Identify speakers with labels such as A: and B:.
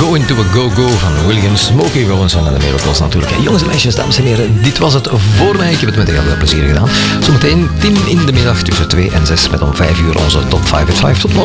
A: Going to a Go-Go van William Smokey Robinson en de Miracles natuurlijk. En jongens en meisjes, dames en heren, dit was het voor mij. Ik heb het met heel veel plezier gedaan. Zometeen 10 in de middag tussen 2 en 6 met om 5 uur onze Top 5 at 5. Tot morgen.